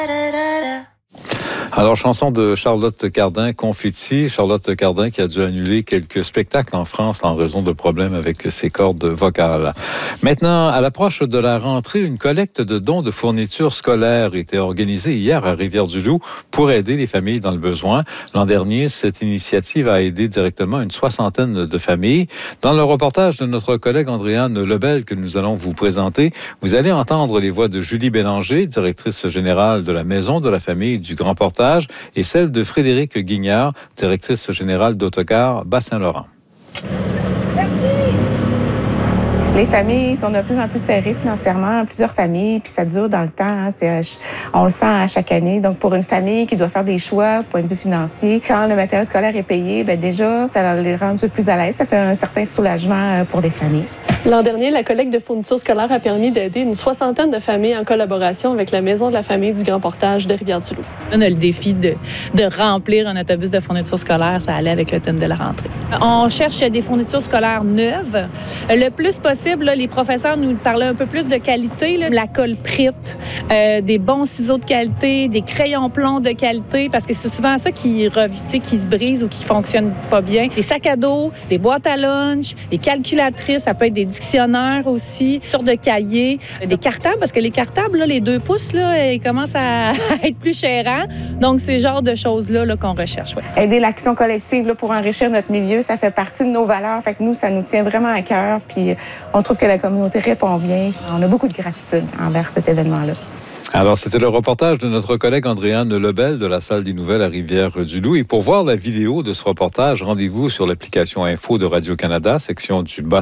Alors, chanson de Charlotte Cardin, Confetti. Charlotte Cardin qui a dû annuler quelques spectacles en France en raison de problèmes avec ses cordes vocales. Maintenant, à l'approche de la rentrée, une collecte de dons de fournitures scolaires était organisée hier à Rivière-du-Loup pour aider les familles dans le besoin. L'an dernier, cette initiative a aidé directement une 60aine de familles. Dans le reportage de notre collègue Andréane Lebel que nous allons vous présenter, vous allez entendre les voix de Julie Bélanger, directrice générale de la Maison de la famille du Grand Portage, et celle de Frédéric Guignard, directrice générale d'Autocar Bas-Saint-Laurent. Les familles sont de plus en plus serrées financièrement, plusieurs familles, puis ça dure dans le temps. On le sent à chaque année. Donc, pour une famille qui doit faire des choix, point de vue financier, quand le matériel scolaire est payé, déjà, ça les rend un peu plus à l'aise. Ça fait un certain soulagement pour les familles. L'an dernier, la collecte de fournitures scolaires a permis d'aider une 60aine de familles en collaboration avec la Maison de la famille du Grand Portage de Rivière-du-Loup. On a le défi de remplir un autobus de fournitures scolaires. Ça allait avec le thème de la rentrée. On cherche des fournitures scolaires neuves. Le plus possible, là, les professeurs nous parlaient un peu plus de qualité. Là. La colle prite, des bons ciseaux de qualité, des crayons plomb de qualité, parce que c'est souvent ça qui se brise ou qui fonctionne pas bien. Des sacs à dos, des boîtes à lunch, des calculatrices, ça peut être des dictionnaires aussi, sortes de cahiers, des cartables, parce que les cartables, là, les 2 pouces, là, ils commencent à être plus chérants. Donc, c'est le genre de choses-là là, qu'on recherche. Ouais. Aider l'action collective là, pour enrichir notre milieu, ça fait partie de nos valeurs. Fait que nous, ça nous tient vraiment à cœur. Puis, on trouve que la communauté répond bien. On a beaucoup de gratitude envers cet événement-là. Alors, c'était le reportage de notre collègue Andréane Lebel de la Salle des Nouvelles à Rivière-du-Loup. Et pour voir la vidéo de ce reportage, rendez-vous sur l'application Info de Radio-Canada, section du Bas